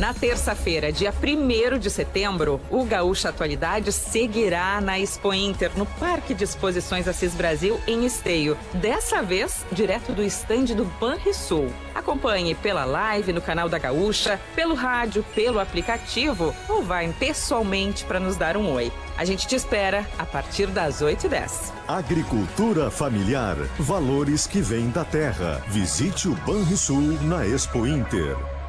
Na terça-feira, dia 1º de setembro, o Gaúcha Atualidade seguirá na Expo Inter, no Parque de Exposições Assis Brasil, em Esteio. Dessa vez, direto do estande do Banrisul. Acompanhe pela live no canal da Gaúcha, pelo rádio, pelo aplicativo ou vai pessoalmente para nos dar um oi. A gente te espera a partir das 8h10. Agricultura familiar, valores que vêm da terra. Visite o Banrisul na Expo Inter.